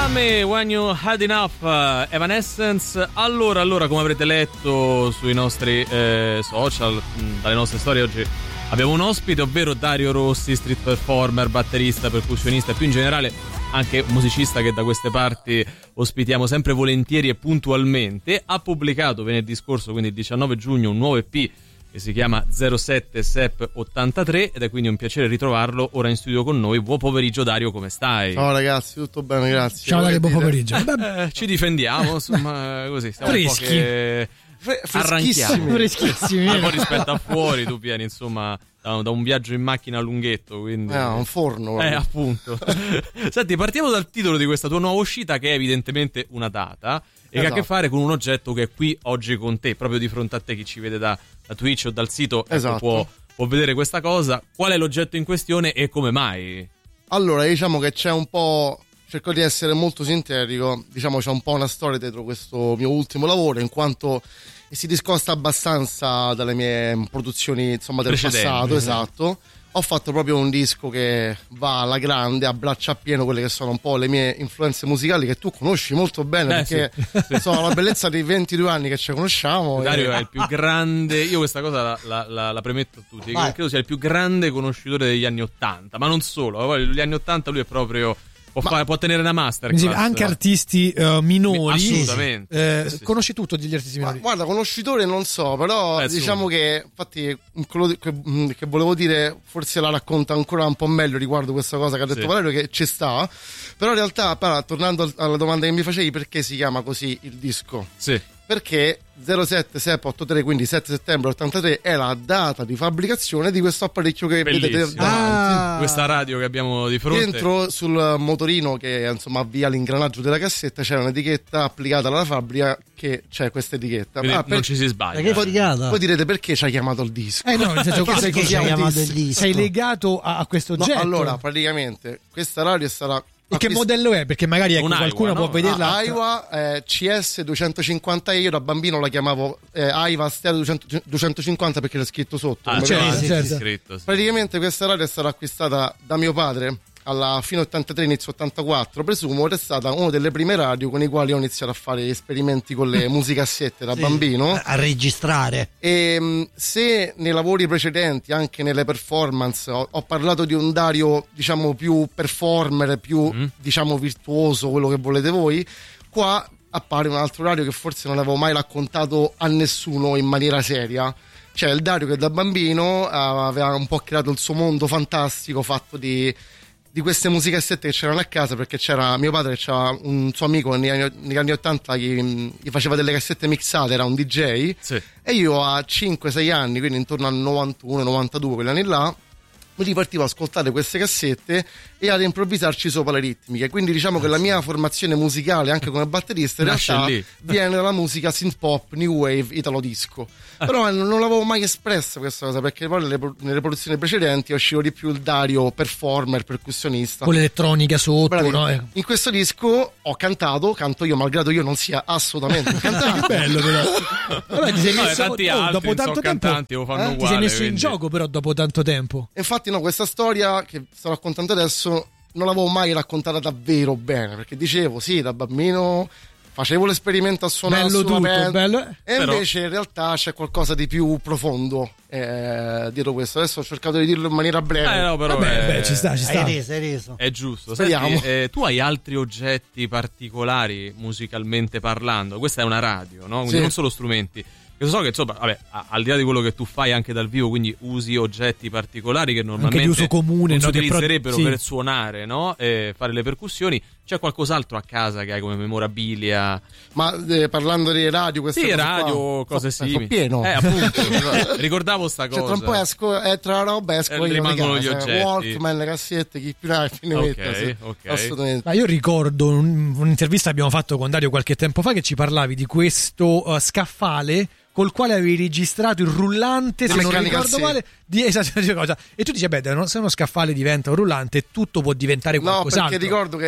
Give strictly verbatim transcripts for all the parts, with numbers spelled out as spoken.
Me When You Had Enough, uh, Evanescence. Allora, allora, come avrete letto sui nostri eh, social, mh, dalle nostre storie, oggi abbiamo un ospite, ovvero Dario Rossi, street performer, batterista, percussionista e più in generale anche musicista che da queste parti ospitiamo sempre volentieri e puntualmente. Ha pubblicato venerdì scorso, quindi il diciannove giugno, un nuovo E P che si chiama zero sette S E P ottantatré ed è quindi un piacere ritrovarlo ora in studio con noi. Buon pomeriggio Dario, come stai? Ciao ragazzi, tutto bene, grazie. Ciao Dario, buon pomeriggio. Eh, ci difendiamo, insomma, così stiamo freschi. un po' che Fre- arranchiamo. Freschissimi. Un po' rispetto a fuori, tu vieni insomma da, da un viaggio in macchina lunghetto, quindi Eh, un forno. Eh, appunto. Senti, partiamo dal titolo di questa tua nuova uscita, che è evidentemente una data e Esatto. che ha a che fare con un oggetto che è qui oggi con te, proprio di fronte a te. Chi ci vede da, da Twitch o dal sito, ecco, Esatto. può, può vedere questa cosa. Qual è l'oggetto in questione e come mai? Allora, diciamo che c'è un po'... Cerco di essere molto sintetico. Diciamo c'è un po' una storia dietro questo mio ultimo lavoro, in quanto si discosta abbastanza dalle mie produzioni, insomma, del Precedenti, passato. eh. Esatto. Ho fatto proprio un disco che va alla grande, abbraccia appieno quelle che sono un po' le mie influenze musicali, che tu conosci molto bene. Beh, perché sì. sono la bellezza dei ventidue anni che ci conosciamo. Dario e... è il più grande, io questa cosa la, la, la, la premetto a tutti, Vai. credo sia il più grande conoscitore degli anni Ottanta, ma non solo, poi gli anni Ottanta lui è proprio... Può, Ma- fare, può tenere una masterclass. Quindi anche artisti uh, minori. Assolutamente. Eh, Sì, sì. Conosci tutto degli artisti Ma, minori? guarda, conoscitore non so, però Eh, diciamo insomma. che infatti quello di- che, che volevo dire forse la racconta ancora un po' meglio riguardo questa cosa che ha detto Sì. Valerio, che ci sta, però in realtà, però, tornando al- alla domanda che mi facevi, perché si chiama così il disco? Sì. Perché zero sette S E P ottantatré, quindi sette settembre ottantatré, è la data di fabbricazione di questo apparecchio che vedete Bellissimo. davanti. Ah. Questa radio che abbiamo di fronte. Dentro sul motorino che insomma avvia l'ingranaggio della cassetta c'è un'etichetta applicata alla fabbrica, che c'è questa etichetta. Quindi Ah, non per- ci si sbaglia. Ma che figata. Poi direte perché ci hai chiamato il disco? Eh no, nel senso Perché che perché sei, ci hai chiamato sei, il disco? sei legato a, a questo No, oggetto. allora, praticamente questa radio sarà... E che modello è? Perché magari ecco, Un qualcuno Aiwa, può no? vederla. Ah, Aiwa eh, C S duecentocinquanta. Io da bambino la chiamavo eh, Aiwa Stereo duecentocinquanta perché c'è scritto sotto. Ah, come certo, vedete. sì, certo. sì, scritto, sì. Praticamente questa radio è stata acquistata da mio padre alla fine ottantatré, inizio ottantaquattro, presumo, ed è stata una delle prime radio con i quali ho iniziato a fare esperimenti con le musicassette da Sì, bambino. a registrare. E mh, se nei lavori precedenti, anche nelle performance, ho, ho parlato di un Dario, diciamo, più performer, più, Mm. diciamo, virtuoso, quello che volete voi, qua appare un altro Dario che forse non avevo mai raccontato a nessuno in maniera seria. Cioè il Dario che da bambino eh, aveva un po' creato il suo mondo fantastico fatto di, di queste musicassette che c'erano a casa, perché c'era mio padre che c'era un suo amico negli anni, negli anni ottanta gli, gli faceva delle cassette mixate, era un D J. Sì. E io a cinque sei anni, quindi intorno al novantuno novantadue, quegli anni là, mi ripartivo ad ascoltare queste cassette e ad improvvisarci sopra le ritmiche. Quindi diciamo che la mia formazione musicale anche come batterista in Nasce realtà lì. viene dalla musica synth pop, new wave, italo disco. Però non non l'avevo mai espressa questa cosa, perché poi nelle, nelle produzioni precedenti uscivo di più il Dario performer, percussionista. Con l'elettronica sotto, Bravi. no? Eh. In questo disco ho cantato, canto io, malgrado io non sia assolutamente un cantante. Bello però. Vabbè, ti sei Vabbè, messo tanti oh, altri dopo non tanto sono tempo. cantanti, lo fanno eh? Ti uguale, sei messo quindi. in gioco però dopo tanto tempo. Infatti no, questa storia che sto raccontando adesso non l'avevo mai raccontata davvero bene, perché dicevo sì, da bambino facevo l'esperimento a suonare Bello sulla tutto, band, bello. e Però- invece in realtà c'è qualcosa di più profondo eh, dietro questo. Adesso ho cercato di dirlo in maniera breve. Eh, no, però Vabbè, è, beh, ci sta, ci sta. Hai reso, hai reso. è giusto. Speriamo. Senti, eh, tu hai altri oggetti particolari musicalmente parlando? Questa è una radio, no? Quindi Sì. non solo strumenti. Io so che insomma, vabbè, a- al di là di quello che tu fai anche dal vivo, quindi usi oggetti particolari che normalmente di uso comune, non si no? Che pro- utilizzerebbero sì. per suonare, no? E fare le percussioni. C'è qualcos'altro a casa che hai come memorabilia? Ma eh, parlando di radio, queste Sì, cose radio, qua, cose so- simili. so pieno. Eh, appunto, ricordavo sta cosa. Cioè, tra un po' esco, eh, tra la roba esco Eh, io di rimangono casa, gli oggetti. Walkman, le cassette, chi più ne ha più ne Ok, metta, sì. ok. Assolutamente. Ma io ricordo un- un'intervista che abbiamo fatto con Dario qualche tempo fa, che ci parlavi di questo uh, scaffale col quale avevi registrato il rullante, se non Mechanical ricordo Sì. male, di esattamente cosa. E tu dici, beh, se uno scaffale diventa un rullante, tutto può diventare No, qualcos'altro. perché ricordo che un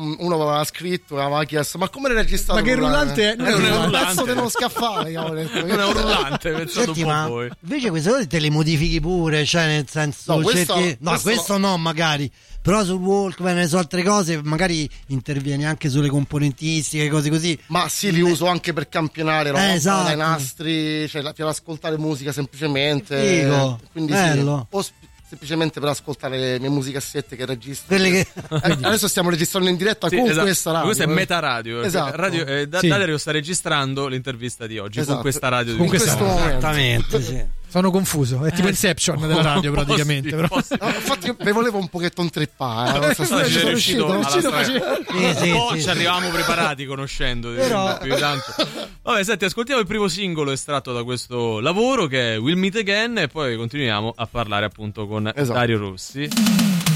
uno aveva scritto, aveva chiesto ma come l'hai registrato? Ma che rullante è? Non è un rullante. cazzo dello scaffale, non è un rullante, pensate un Senti, po' ma voi. invece queste cose te le modifichi pure, cioè nel senso No, questo- cerchi... no questo questo no magari, però sul Walkman e su altre cose magari intervieni anche sulle componentistiche, cose così. Ma sì, li uso anche per campionare roba, Eh, esatto. dai nastri, cioè per ascoltare musica semplicemente. Figo, Quindi bello. sì, o sp- semplicemente per ascoltare le mie musicassette che registro. Quelle che... Eh, adesso stiamo registrando in diretta Sì, con esatto. questa radio. Questa è Meta Radio. Esatto. radio eh, da- Sì. Dario sta registrando l'intervista di oggi Esatto. con questa radio. di Con cui questa- stiamo- Esattamente, sì. Sono confuso, è tipo Inception della radio Un po' praticamente. sì, però. un po' sì. No, infatti io mi volevo un pochetto intrippare. Eh, Sì, sono sì, sono è uscito, riuscito alla uscito storia. facendo- Sì, sì, un po' sì. ci arrivavamo preparati conoscendo Però- più di tanto. Vabbè, senti, ascoltiamo il primo singolo estratto da questo lavoro che è We'll Meet Again e poi continuiamo a parlare appunto con Esatto. Dario Rossi.